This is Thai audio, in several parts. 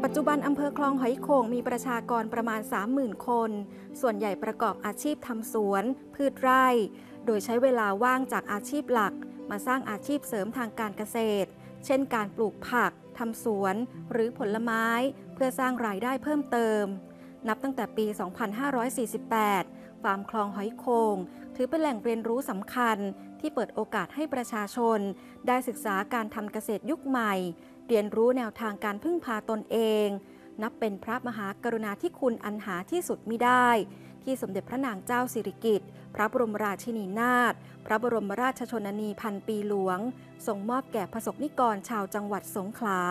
ปัจจุบันอำเภอคลองหอยโข่งมีประชากรประมาณ 30,000 คน ส่วนใหญ่ประกอบอาชีพทำสวน พืชไร่ โดยใช้เวลาว่างจากอาชีพหลักมาสร้างอาชีพเสริมทางการเกษตร เช่นการปลูกผัก ทำสวน หรือผลไม้ เพื่อสร้างรายได้เพิ่มเติม นับตั้งแต่ปี 2548 ฟาร์มคลองหอยโข่งถือเป็นแหล่งเรียนรู้สำคัญที่เปิดโอกาสให้ประชาชนได้ศึกษาการทำเกษตรยุคใหม่เรียนรู้แนวทางการพึ่งพาตนเอง นับเป็นพระมหากรุณาธิคุณอันหาที่สุดมิได้ที่สมเด็จพระนางเจ้าสิริกิติ์พระบรมราชินีนาถพระบรมราชชนนีพันปีหลวงทรงมอบแก่ประสบนิกรชาวจังหวัดสงขลา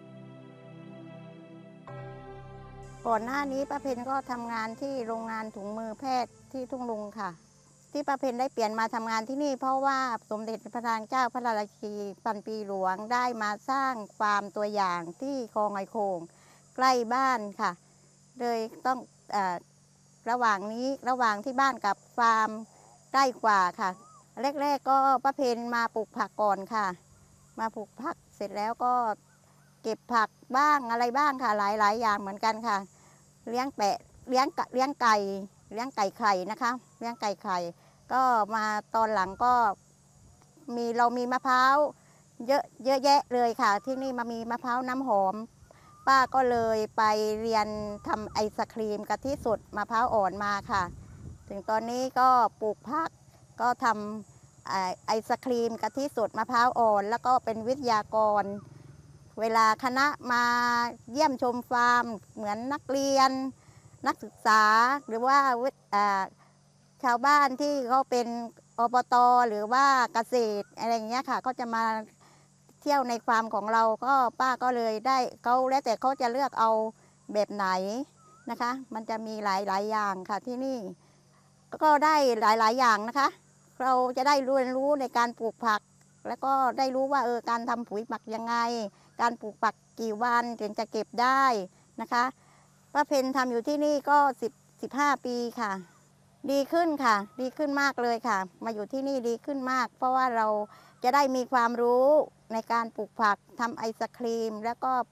ก่อนหน้านี้ป้าเพนก็ทำงานที่โรงงานถุงมือแพทย์ที่ทุ่งลุงค่ะที่ป้าเพนได้เปลี่ยนมาทำงานที่นี่เพราะว่าสมเด็จพระนางเจ้าพระราชินีพันปีหลวงได้มาสร้างฟาร์มตัวอย่างที่คลองหอยโข่งใกล้บ้านค่ะเลยต้องระหว่างที่บ้านกับฟาร์มใกล้กว่าค่ะแรกๆก็ป้าเพนมาปลูกผักก่อนค่ะมาปลูกผักเสร็จแล้วก็เก็บผักบ้างอะไรบ้างค่ะหลายอย่างเหมือนกันค่ะเลี้ยงไก่ไข่นะคะเลี้ยงไก่ไข่ก็มาตอนหลังก็เรามีมะพร้าวเยอะแยะเลยค่ะที่นี่มีมะพร้าวน้ำหอมป้าก็เลยไปเรียนทำไอศครีมกะทิสดมะพร้าวอ่อนมาค่ะถึงตอนนี้ก็ปลูกผักก็ทำไอศครีมกะทิสดมะพร้าวอ่อนแล้วก็เป็นวิทยากรเวลาคณะมาเยี่ยมชมฟาร์มเหมือนนักเรียนนักศึกษาหรือว่าชาวบ้านที่เขาเป็นอบต.หรือว่าเกษตรอะไรอย่างเงี้ยค่ะเขาจะมาเที่ยวในฟาร์มของเราก็ป้าก็เลยได้เขาแล้วแต่เขาจะเลือกเอาแบบไหนนะคะมันจะมีหลายอย่างค่ะที่นี่ก็ได้หลายอย่างนะคะเราจะได้เรียนรู้ในการปลูกผักแล้วก็ได้รู้ว่าการทำปุ๋ยหมักยังไงการปลูกผักกี่วันถึงจะเก็บได้นะคะป้าเพนทำอยู่ที่นี่ก็15 ปีค่ะดีขึ้นค่ะดีขึ้นมากเลยค่ะมาอยู่ที่นี่ดีขึ้นมากเพราะว่าเราจะได้มีความรู้ในการปลูกผักทำไอศครีมแล้วก็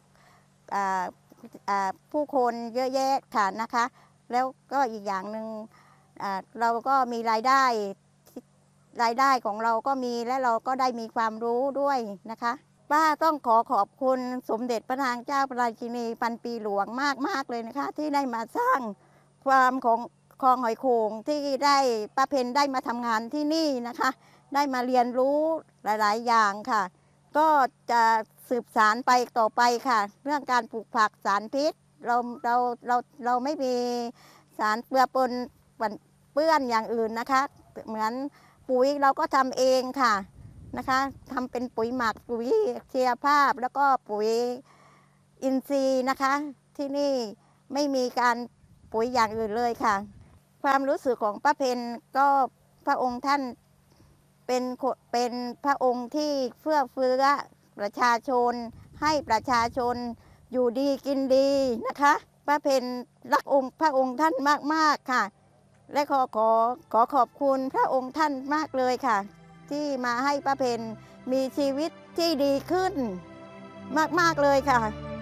ผู้คนเยอะแยะค่ะนะคะแล้วก็อีกอย่างหนึ่งเราก็มีรายได้ของเราก็มีและเราก็ได้มีความรู้ด้วยนะคะป้าต้องขอบคุณสมเด็จพระนางเจ้าพระราชินีพันปีหลวงมากเลยนะคะที่ได้มาสร้างฟาร์มของคลองหอยโข่งที่ได้ป้าเพนได้มาทำงานที่นี่นะคะได้มาเรียนรู้หลายๆอย่างค่ะก็จะสืบสานไปต่อไปค่ะเรื่องการปลูกผักสารพิษเราไม่มีสารเปื้อนอย่างอื่นนะคะเหมือนปุ๋ยเราก็ทำเองค่ะนะคะทำเป็นปุ๋ยหมักปุ๋ยชีวภาพแล้วก็ปุ๋ยอินทรีย์นะคะที่นี่ไม่มีการปุ๋ยอย่างอื่นเลยค่ะความรู้สึกของป้าเพนก็พระองค์ท่านเป็นพระองค์ที่เฟื้อเฟื้อประชาชนให้ประชาชนอยู่ดีกินดีนะคะป้าเพนรักพระองค์ท่านมากๆค่ะและขอขอบคุณพระองค์ท่านมากเลยค่ะที่มาให้ป้าเพนมีชีวิตที่ดีขึ้นมากๆเลยค่ะ